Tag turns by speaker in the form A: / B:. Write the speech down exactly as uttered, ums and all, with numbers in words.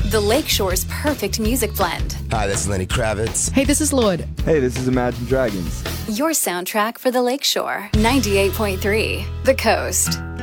A: The Lakeshore's perfect music blend.
B: Hi, this is Lenny Kravitz.
C: Hey, this is Lord.
D: Hey, this is Imagine Dragons.
A: Your soundtrack for the Lakeshore. ninety-eight point three, The Coast.